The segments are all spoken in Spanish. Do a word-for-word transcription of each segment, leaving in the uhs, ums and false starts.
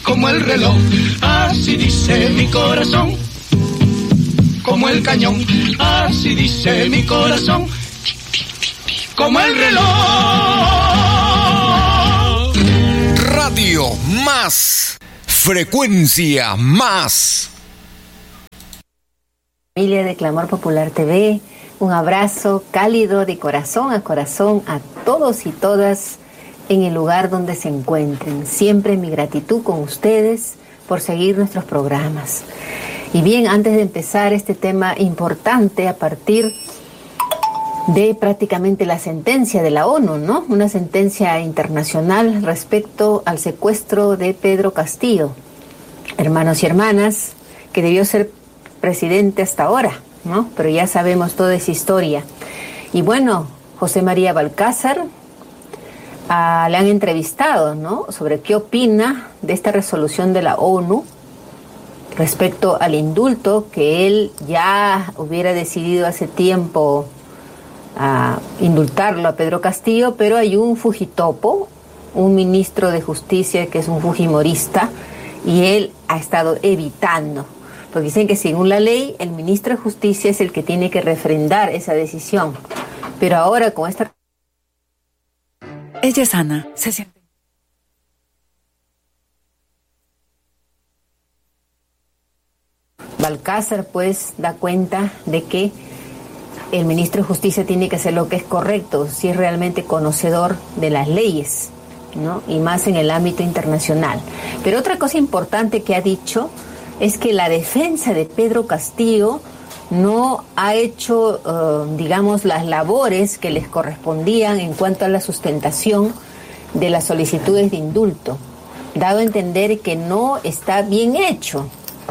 como el reloj, así dice mi corazón, como el cañón, así dice mi corazón, como el reloj. Radio Más, frecuencia más. Familia de Clamor Popular T V, un abrazo cálido de corazón a corazón a todos y todas en el lugar donde se encuentren. Siempre mi gratitud con ustedes por seguir nuestros programas. Y bien, antes de empezar este tema importante a partir de prácticamente la sentencia de la ONU, ¿no? Una sentencia internacional respecto al secuestro de Pedro Castillo, hermanos y hermanas, que debió ser presidente hasta ahora, ¿no? Pero ya sabemos toda esa historia. Y bueno, José María Balcázar ah, le han entrevistado, ¿no? Sobre qué opina de esta resolución de la ONU respecto al indulto que él ya hubiera decidido hace tiempo a indultarlo a Pedro Castillo, pero hay un fujitopo, un ministro de Justicia que es un fujimorista, y él ha estado evitando, porque dicen que según la ley el ministro de Justicia es el que tiene que refrendar esa decisión, pero ahora con esta... Ella es Ana, se siente... Balcázar pues da cuenta de que el ministro de Justicia tiene que hacer lo que es correcto, si es realmente conocedor de las leyes, ¿no? Y más en el ámbito internacional. Pero otra cosa importante que ha dicho es que la defensa de Pedro Castillo no ha hecho, uh, digamos, las labores que les correspondían en cuanto a la sustentación de las solicitudes de indulto, dado a entender que no está bien hecho.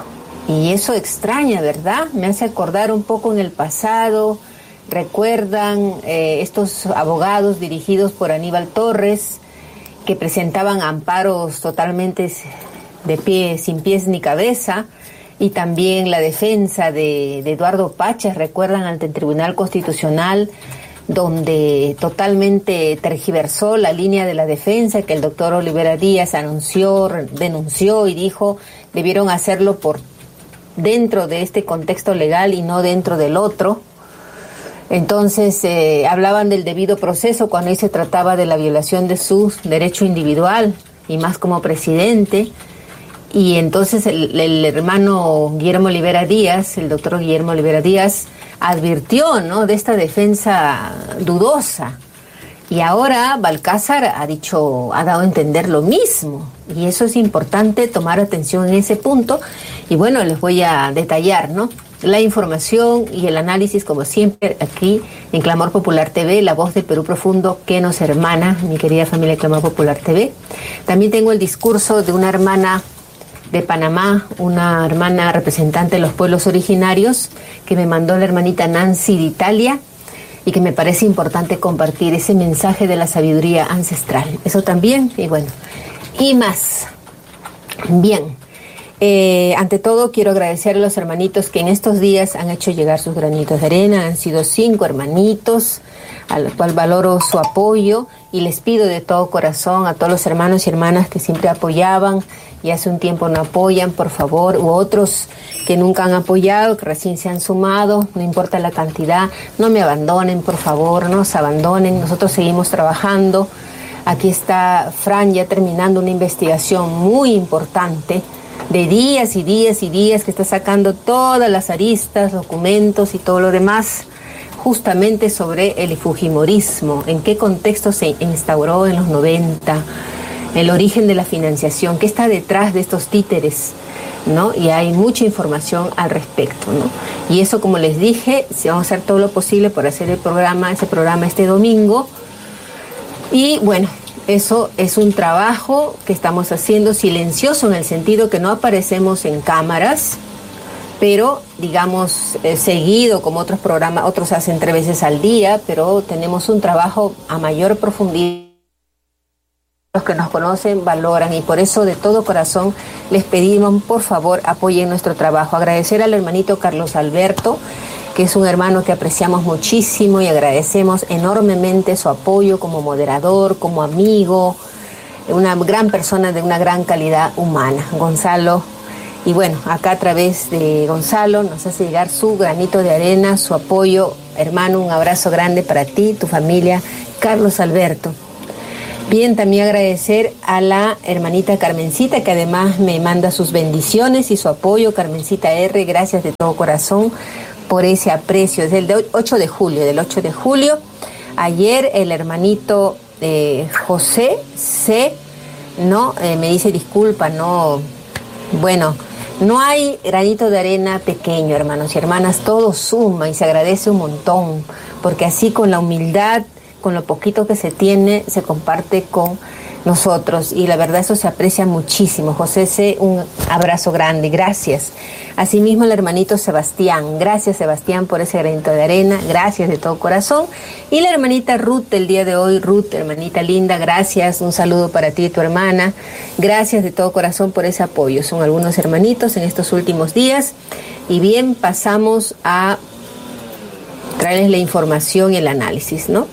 Y eso extraña, ¿verdad? Me hace acordar un poco en el pasado. Recuerdan eh, estos abogados dirigidos por Aníbal Torres que presentaban amparos totalmente de pie, sin pies ni cabeza, y también la defensa de, de Eduardo Pachas, recuerdan, ante el Tribunal Constitucional, donde totalmente tergiversó la línea de la defensa, que el doctor Olivera Díaz anunció, denunció y dijo debieron hacerlo por dentro de este contexto legal y no dentro del otro. Entonces eh, hablaban del debido proceso cuando ahí se trataba de la violación de su derecho individual y más como presidente. Y entonces el, el hermano Guillermo Olivera Díaz, el doctor Guillermo Olivera Díaz, advirtió, ¿no?, de esta defensa dudosa. Y ahora Balcázar ha dicho, ha dado a entender lo mismo. Y eso es importante tomar atención en ese punto. Y bueno, les voy a detallar, ¿no?, la información y el análisis, como siempre, aquí en Clamor Popular T V, la voz del Perú profundo que nos hermana, mi querida familia de Clamor Popular T V. También tengo el discurso de una hermana de Panamá, una hermana representante de los pueblos originarios, que me mandó la hermanita Nancy de Italia, y que me parece importante compartir ese mensaje de la sabiduría ancestral. Eso también, y bueno, y más. Bien. Eh, ante todo quiero agradecer a los hermanitos que en estos días han hecho llegar sus granitos de arena. Han sido cinco hermanitos, a los cuales valoro su apoyo, y les pido de todo corazón a todos los hermanos y hermanas que siempre apoyaban y hace un tiempo no apoyan, por favor, u otros que nunca han apoyado, que recién se han sumado, no importa la cantidad, no me abandonen, por favor, no se abandonen, nosotros seguimos trabajando. Aquí está Fran ya terminando una investigación muy importante de días y días y días, que está sacando todas las aristas, documentos y todo lo demás, justamente sobre el fujimorismo, en qué contexto se instauró en los noventa, el origen de la financiación, qué está detrás de estos títeres, ¿no? Y hay mucha información al respecto, ¿no? Y eso, como les dije, vamos a hacer todo lo posible por hacer el programa, ese programa este domingo. Y bueno, eso es un trabajo que estamos haciendo silencioso, en el sentido que no aparecemos en cámaras, pero digamos eh, seguido, como otros programas, otros hacen tres veces al día, pero tenemos un trabajo a mayor profundidad. Los que nos conocen valoran, y por eso de todo corazón les pedimos, por favor, apoyen nuestro trabajo. Agradecer al hermanito Carlos Alberto, que es un hermano que apreciamos muchísimo y agradecemos enormemente su apoyo como moderador, como amigo, una gran persona de una gran calidad humana, Gonzalo. Y bueno, acá a través de Gonzalo nos hace llegar su granito de arena, su apoyo. Hermano, un abrazo grande para ti, tu familia, Carlos Alberto. Bien, también agradecer a la hermanita Carmencita, que además me manda sus bendiciones y su apoyo. Carmencita R, gracias de todo corazón por ese aprecio. Desde el ocho de julio, del ocho de julio. Ayer el hermanito eh, José C, ¿no? Eh, me dice disculpa, no, bueno... No hay granito de arena pequeño, hermanos y hermanas, todo suma y se agradece un montón, porque así con la humildad, con lo poquito que se tiene, se comparte con nosotros y la verdad eso se aprecia muchísimo. José C, un abrazo grande, gracias. Asimismo el hermanito Sebastián, gracias Sebastián por ese granito de arena, gracias de todo corazón. Y la hermanita Ruth del día de hoy, Ruth, hermanita linda, gracias, un saludo para ti y tu hermana, gracias de todo corazón por ese apoyo. Son algunos hermanitos en estos últimos días y bien, pasamos a traerles la información y el análisis, ¿no?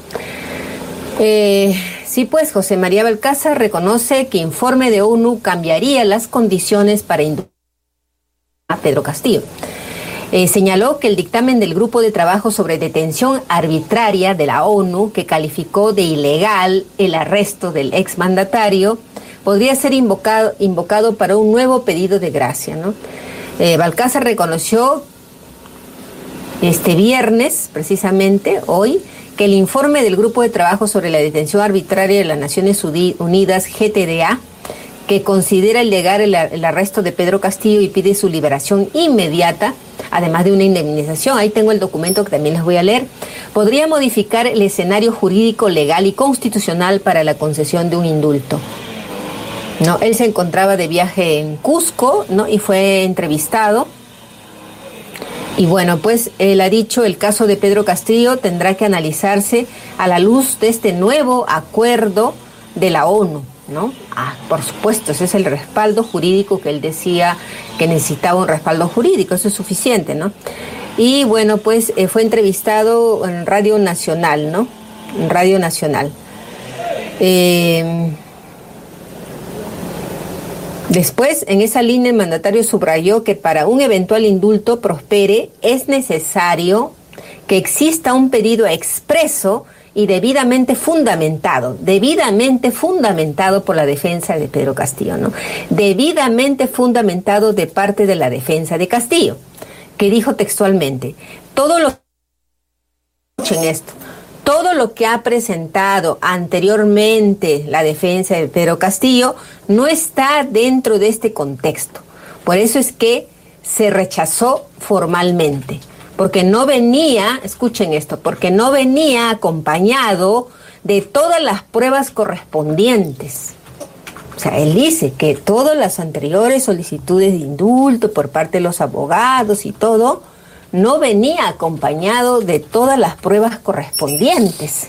Eh... Sí, pues José María Balcázar reconoce que informe de ONU cambiaría las condiciones para indultar a Pedro Castillo. Eh, señaló que el dictamen del Grupo de Trabajo sobre Detención Arbitraria de la ONU, que calificó de ilegal el arresto del exmandatario, podría ser invocado, invocado para un nuevo pedido de gracia, ¿no? Eh, Balcázar reconoció este viernes, precisamente hoy, que el informe del Grupo de Trabajo sobre la Detención Arbitraria de las Naciones Unidas, G T D A, que considera ilegal el, el arresto de Pedro Castillo y pide su liberación inmediata, además de una indemnización, ahí tengo el documento que también les voy a leer, podría modificar el escenario jurídico, legal y constitucional para la concesión de un indulto. No, él se encontraba de viaje en Cusco, ¿no? Y fue entrevistado. Y bueno, pues él ha dicho, el caso de Pedro Castillo tendrá que analizarse a la luz de este nuevo acuerdo de la ONU, ¿no? Ah, por supuesto, ese es el respaldo jurídico que él decía que necesitaba un respaldo jurídico, eso es suficiente, ¿no? Y bueno, pues eh, fue entrevistado en Radio Nacional, ¿no? En Radio Nacional. Eh... Después, en esa línea, el mandatario subrayó que para un eventual indulto prospere es necesario que exista un pedido expreso y debidamente fundamentado, debidamente fundamentado por la defensa de Pedro Castillo, ¿no? Debidamente fundamentado de parte de la defensa de Castillo, que dijo textualmente, todo lo en esto, todo lo que ha presentado anteriormente la defensa de Pedro Castillo no está dentro de este contexto. Por eso es que se rechazó formalmente, porque no venía, escuchen esto, porque no venía acompañado de todas las pruebas correspondientes. O sea, él dice que todas las anteriores solicitudes de indulto por parte de los abogados y todo, no venía acompañado de todas las pruebas correspondientes.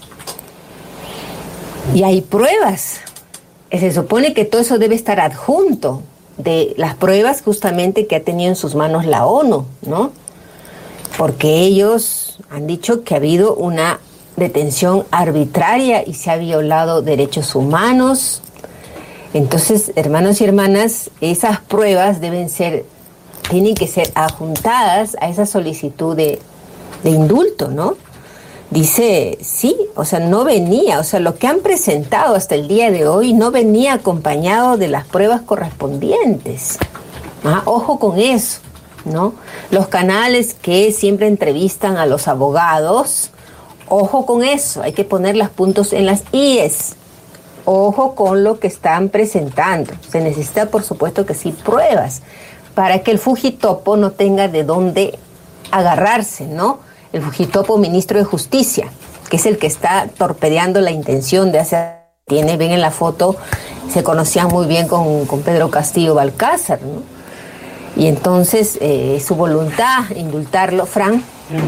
Y hay pruebas. Se supone que todo eso debe estar adjunto de las pruebas justamente que ha tenido en sus manos la ONU, ¿no? Porque ellos han dicho que ha habido una detención arbitraria y se ha violado derechos humanos. Entonces, hermanos y hermanas, esas pruebas deben ser tienen que ser adjuntadas a esa solicitud de, de indulto, ¿no? Dice, sí, o sea, no venía, o sea, lo que han presentado hasta el día de hoy no venía acompañado de las pruebas correspondientes. Ah, ojo con eso, ¿no? Los canales que siempre entrevistan a los abogados, ojo con eso, hay que poner los puntos en las íes. Ojo con lo que están presentando. Se necesita, por supuesto que sí, pruebas, para que el Fujitopo no tenga de dónde agarrarse, ¿no? El Fujitopo ministro de Justicia, que es el que está torpedeando la intención de hacer, tiene, ven en la foto, se conocían muy bien con, con Pedro Castillo Balcázar, ¿no? Y entonces eh, su voluntad, indultarlo, Fran.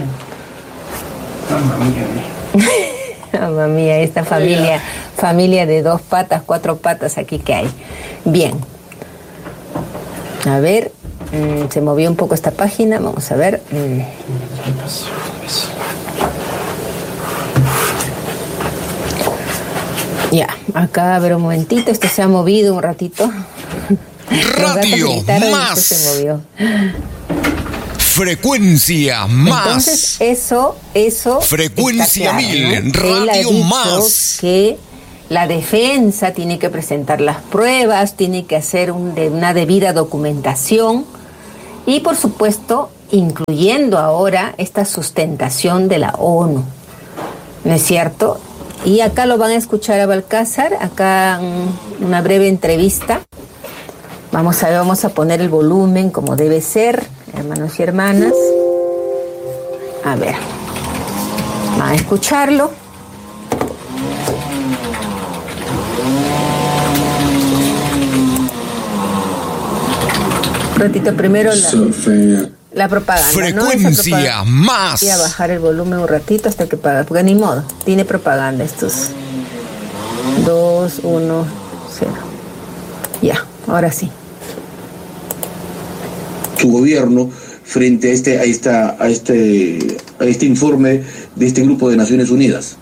Mamma mía. Mamma mía, esta familia, familia de dos patas, cuatro patas aquí que hay. Bien. A ver, mmm, se movió un poco esta página, vamos a ver. Mmm. Ya, acá a ver un momentito, esto se ha movido un ratito. Radio Más. Se movió. Frecuencia Más. Entonces, eso, eso. Frecuencia claro, Mil, ¿no? Radio Él ha Más. Que la defensa tiene que presentar las pruebas, tiene que hacer un de, una debida documentación y, por supuesto, incluyendo ahora esta sustentación de la ONU, ¿no es cierto? Y acá lo van a escuchar a Balcázar, acá um, una breve entrevista. Vamos a ver, vamos a poner el volumen como debe ser, hermanos y hermanas. A ver, van a escucharlo. Un ratito primero la, la propaganda. Frecuencia ¿no? Más. Voy a bajar el volumen un ratito hasta que paga, porque ni modo, tiene propaganda estos. Dos, uno, cero. Ya, ahora sí. Su gobierno frente a este, a esta, a este, a este informe de este grupo de Naciones Unidas.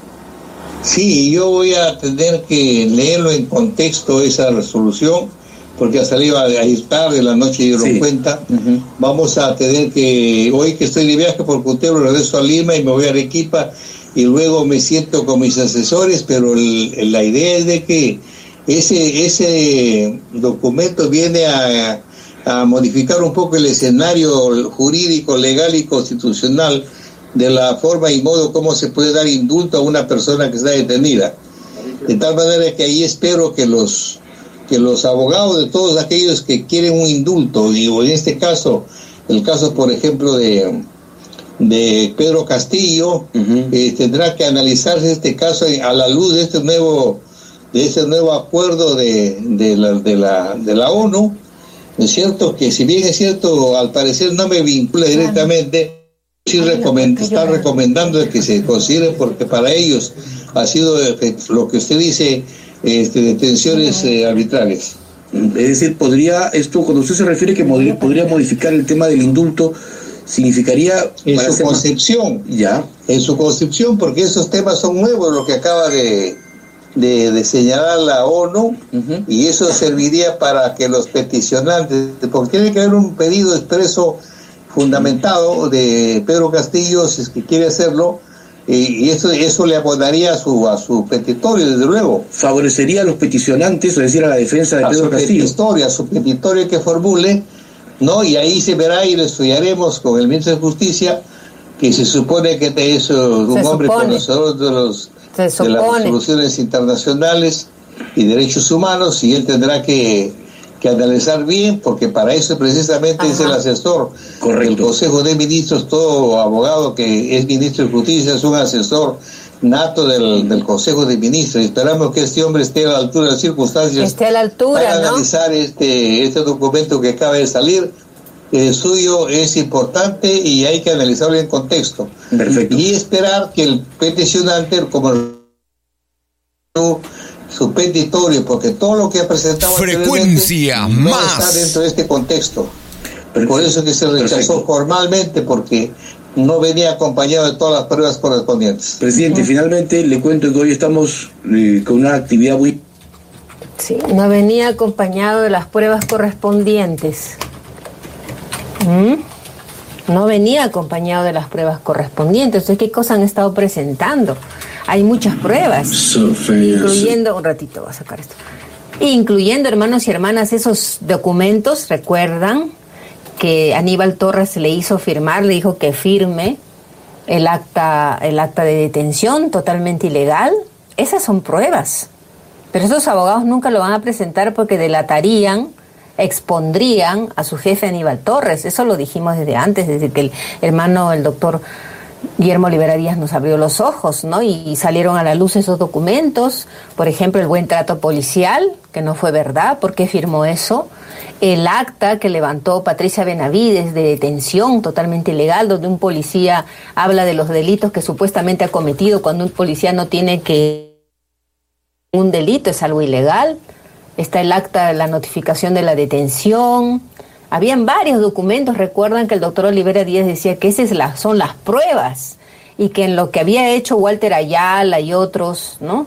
Sí, yo voy a tener que leerlo en contexto esa resolución, porque ha salido ayer tarde, la noche dieron sí. cuenta. Uh-huh. Vamos a tener que, hoy que estoy de viaje por Cutebro, regreso a Lima y me voy a Arequipa y luego me siento con mis asesores, pero el, la idea es de que ese, ese documento viene a, a modificar un poco el escenario jurídico, legal y constitucional de la forma y modo como se puede dar indulto a una persona que está detenida. De tal manera que ahí espero que los que los abogados de todos aquellos que quieren un indulto, digo, en este caso, el caso, por ejemplo, de, de Pedro Castillo, uh-huh. eh, tendrá que analizarse este caso a la luz de este nuevo de este nuevo acuerdo de, de, la, de, la, de la ONU. Es cierto que, si bien es cierto, al parecer no me vincula directamente, sí recomend, está recomendando que se considere, porque para ellos ha sido lo que usted dice, Este, detenciones eh, arbitrarias. Es decir, podría esto, cuando usted se refiere que mod- podría modificar el tema del indulto, significaría en su concepción, más... ya, en su concepción, porque esos temas son nuevos, lo que acaba de de, de señalar la ONU, uh-huh. y eso serviría para que los peticionantes, porque tiene que haber un pedido expreso fundamentado de Pedro Castillo, si es que quiere hacerlo. Y eso eso le abonaría a su a su petitorio, desde luego. Favorecería a los peticionantes, es decir, a la defensa de a Pedro su Castillo. Petitorio, a su petitorio que formule, ¿no? Y ahí se verá y lo estudiaremos con el ministro de Justicia, que se supone que es un se hombre supone. conocedor de, los, de las resoluciones internacionales y derechos humanos, y él tendrá que... que analizar bien, porque para eso precisamente Ajá. es el asesor. Correcto. El Consejo de Ministros, todo abogado que es ministro de Justicia es un asesor nato del, del Consejo de Ministros, y esperamos que este hombre esté a la altura de las circunstancias, esté a la altura, para ¿no? analizar este, este documento que acaba de salir. El suyo es importante y hay que analizarlo en contexto. Perfecto. Y esperar que el peticionante, como el su petitorio, porque todo lo que ha presentado Frecuencia no Más está dentro de este contexto. Perfecto. Por eso que se rechazó Perfecto. formalmente, porque no venía acompañado de todas las pruebas correspondientes. Presidente, uh-huh. finalmente le cuento que hoy estamos eh, con una actividad muy... Sí, no venía acompañado de las pruebas correspondientes. ¿Mm? No venía acompañado de las pruebas correspondientes. Entonces, ¿qué cosas han estado presentando? Hay muchas pruebas, incluyendo, un ratito voy a sacar esto, incluyendo, hermanos y hermanas, esos documentos. Recuerdan que Aníbal Torres le hizo firmar, le dijo que firme el acta, el acta de detención totalmente ilegal. Esas son pruebas, pero esos abogados nunca lo van a presentar porque delatarían, expondrían a su jefe Aníbal Torres. Eso lo dijimos desde antes, desde que el hermano, el doctor Guillermo Olivera Díaz nos abrió los ojos, ¿no? Y, y salieron a la luz esos documentos, por ejemplo, el buen trato policial, que no fue verdad, ¿por qué firmó eso? El acta que levantó Patricia Benavides de detención totalmente ilegal, donde un policía habla de los delitos que supuestamente ha cometido, cuando un policía no tiene que... un delito, es algo ilegal. Está el acta de la notificación de la detención. Habían varios documentos. Recuerdan que el doctor Olivera Díaz decía que esas son las pruebas, y que en lo que había hecho Walter Ayala y otros, ¿no?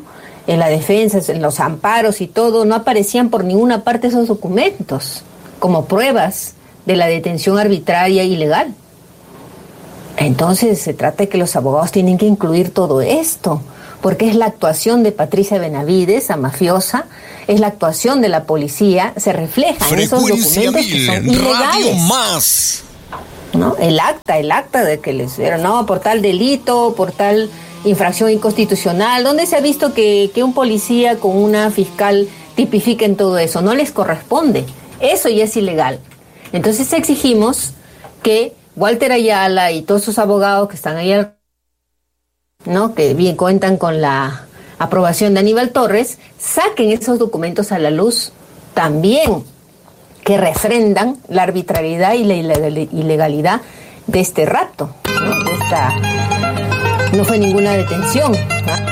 en la defensa, en los amparos y todo, no aparecían por ninguna parte esos documentos como pruebas de la detención arbitraria e ilegal. Entonces se trata de que los abogados tienen que incluir todo esto, porque es la actuación de Patricia Benavides, la mafiosa, es la actuación de la policía, se refleja en esos documentos que son ilegales. Radio Más. ¿No? El acta, el acta de que les dieron, no, por tal delito, por tal infracción inconstitucional. ¿Dónde se ha visto que, que un policía con una fiscal tipifiquen todo eso? No les corresponde. Eso ya es ilegal. Entonces exigimos que Walter Ayala y todos sus abogados que están ahí, ¿no?, que bien cuentan con la aprobación de Aníbal Torres, saquen esos documentos a la luz también, que refrendan la arbitrariedad y la ilegalidad de este rapto, ¿no? De esta, no fue ninguna detención, ¿no?